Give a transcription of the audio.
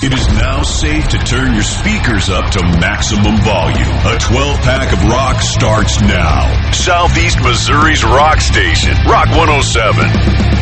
It is now safe to turn your speakers up to maximum volume. A 12-pack of rock starts now. Southeast Missouri's rock station, Rock 107.